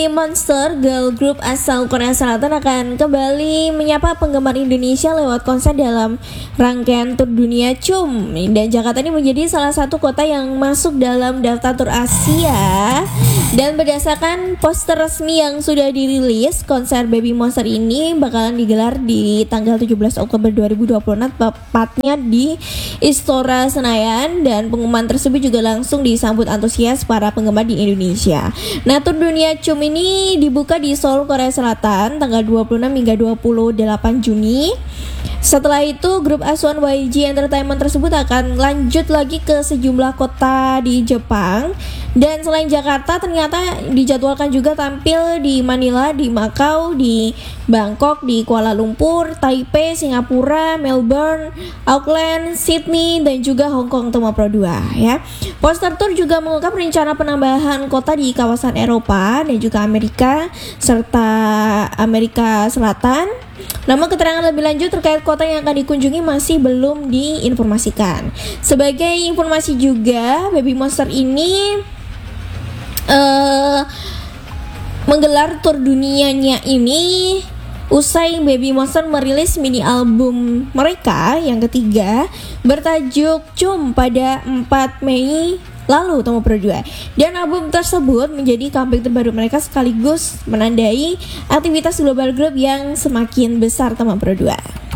Monster girl group asal Korea Selatan akan kembali menyapa penggemar Indonesia lewat konser dalam rangkaian tur dunia CHUM. Dan Jakarta ini menjadi salah satu kota yang masuk dalam daftar tur Asia. Dan berdasarkan poster resmi yang sudah dirilis, konser Baby Monster ini bakalan digelar di tanggal 17 Oktober 2026 tepatnya di Istora Senayan, dan pengumuman tersebut juga langsung disambut antusias para penggemar di Indonesia. Nah, tur dunia CHUM ini dibuka di Seoul, Korea Selatan tanggal 26 hingga 28 Juni. Setelah itu, grup asuhan YG Entertainment tersebut akan lanjut lagi ke sejumlah kota di Jepang. Dan selain Jakarta, ternyata dijadwalkan juga tampil di Manila, di Macau, di Bangkok, di Kuala Lumpur, Taipei, Singapura, Melbourne, Auckland, Sydney, dan juga Hong Kong Toma Pro 2 ya. Poster tour juga mengungkap rencana penambahan kota di kawasan Eropa dan juga Amerika serta Amerika Selatan. Namun keterangan lebih lanjut terkait kota yang akan dikunjungi masih belum diinformasikan. Sebagai informasi juga, Baby Monster ini menggelar tur dunianya ini usai Baby Monster merilis mini album mereka yang ketiga bertajuk CHUM pada 4 Mei lalu Toma Pro 2. Dan album tersebut menjadi comeback terbaru mereka sekaligus menandai aktivitas global group yang semakin besar Toma Pro 2.